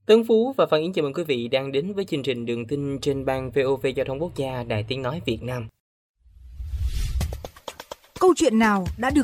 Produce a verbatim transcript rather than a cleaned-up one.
Tân Phú và Phan Yến chào mừng quý vị đang đến với chương trình Đường tin trên ban vê o vê Giao thông Quốc gia Đài Tiếng nói Việt Nam. Câu chuyện nào đã được